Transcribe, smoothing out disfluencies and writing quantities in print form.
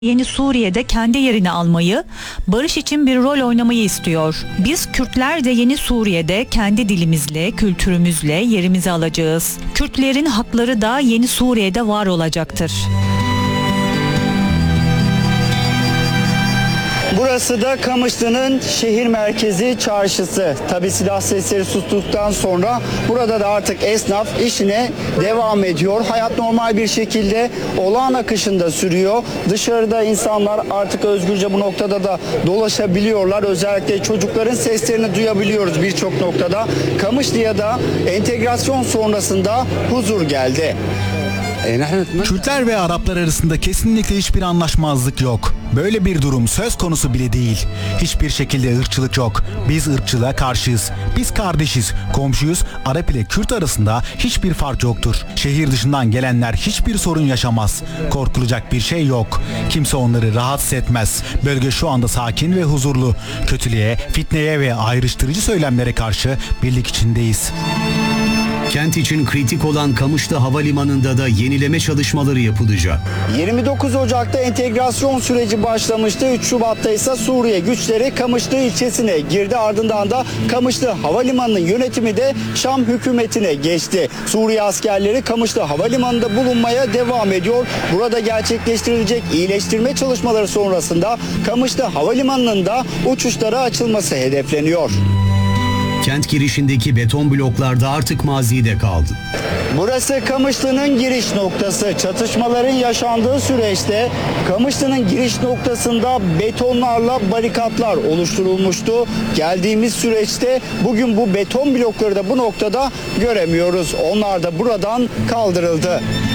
Yeni Suriye'de kendi yerini almayı, barış için bir rol oynamayı istiyor. Biz Kürtler de yeni Suriye'de kendi dilimizle, kültürümüzle yerimizi alacağız. Kürtlerin hakları da yeni Suriye'de var olacaktır. Burası da Kamışlı'nın şehir merkezi çarşısı. Tabii silah sesleri sustuktan sonra burada da artık esnaf işine devam ediyor. Hayat normal bir şekilde olağan akışında sürüyor. Dışarıda insanlar artık özgürce bu noktada da dolaşabiliyorlar. Özellikle çocukların seslerini duyabiliyoruz birçok noktada. Kamışlı'ya da entegrasyon sonrasında huzur geldi. Kürtler ve Araplar arasında kesinlikle hiçbir anlaşmazlık yok. Böyle bir durum söz konusu bile değil. Hiçbir şekilde ırkçılık yok. Biz ırkçılığa karşıyız. Biz kardeşiz, komşuyuz. Arap ile Kürt arasında hiçbir fark yoktur. Şehir dışından gelenler hiçbir sorun yaşamaz. Korkulacak bir şey yok. Kimse onları rahatsız etmez. Bölge şu anda sakin ve huzurlu. Kötülüğe, fitneye ve ayrıştırıcı söylemlere karşı birlik içindeyiz. Kent için kritik olan Kamışlı Havalimanı'nda da yenileme çalışmaları yapılacak. 29 Ocak'ta entegrasyon süreci başlamıştı. 3 Şubat'ta ise Suriye güçleri Kamışlı ilçesine girdi. Ardından da Kamışlı Havalimanı'nın yönetimi de Şam hükümetine geçti. Suriye askerleri Kamışlı Havalimanı'nda bulunmaya devam ediyor. Burada gerçekleştirilecek iyileştirme çalışmaları sonrasında Kamışlı Havalimanı'nın da uçuşlara açılması hedefleniyor. Kent girişindeki beton bloklar da artık mazide kaldı. Burası Kamışlı'nın giriş noktası. Çatışmaların yaşandığı süreçte Kamışlı'nın giriş noktasında betonlarla barikatlar oluşturulmuştu. Geldiğimiz süreçte bugün bu beton blokları da bu noktada göremiyoruz. Onlar da buradan kaldırıldı.